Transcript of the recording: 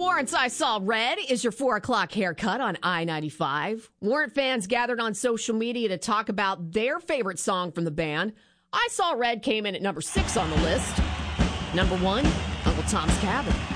Warrant's I Saw Red is your 4 o'clock haircut on I-95. Warrant fans gathered on social media to talk about their favorite song from the band. I Saw Red came in at number 6 on the list. Number 1, Uncle Tom's Cabin.